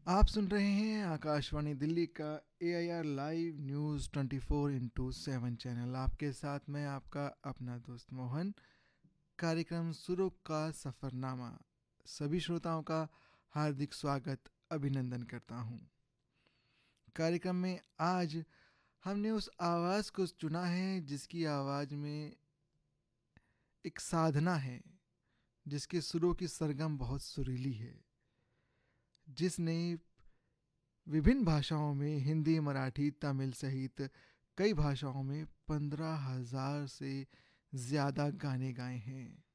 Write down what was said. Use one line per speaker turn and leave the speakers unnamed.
आप सुन रहे हैं आकाशवाणी दिल्ली का AIR लाइव न्यूज़ 24/7 चैनल। आपके साथ मैं आपका अपना दोस्त मोहन। कार्यक्रम सुरों का सफ़रनामा। सभी श्रोताओं का हार्दिक स्वागत अभिनंदन करता हूं। कार्यक्रम में आज हमने उस आवाज़ को चुना है जिसकी आवाज़ में एक साधना है, जिसके सुरों की सरगम बहुत सुरीली है, जिसने विभिन्न भाषाओं में हिंदी, मराठी, तमिल सहित कई भाषाओं में 15,000 से ज़्यादा गाने गाए हैं।